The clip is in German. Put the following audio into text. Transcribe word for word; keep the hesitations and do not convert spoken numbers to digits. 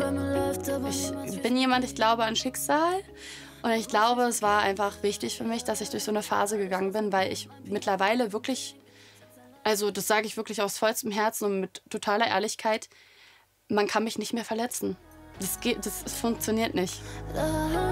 Ich bin jemand, ich glaube an Schicksal. Und ich glaube, es war einfach wichtig für mich, dass ich durch so eine Phase gegangen bin, weil ich mittlerweile wirklich, also das sage ich wirklich aus vollstem Herzen und mit totaler Ehrlichkeit, man kann mich nicht mehr verletzen. Das geht, das, das funktioniert nicht.